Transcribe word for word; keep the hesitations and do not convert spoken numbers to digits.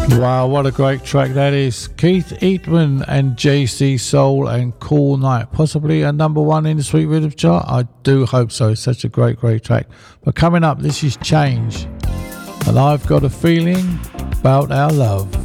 Wow, what a great track that is. Keith Eatman and J C Soul and Cool Night. Possibly a number one in the Sweet Rhythm chart? I do hope so. It's such a great, great track. But coming up, this is Change. And I've got a feeling about our love.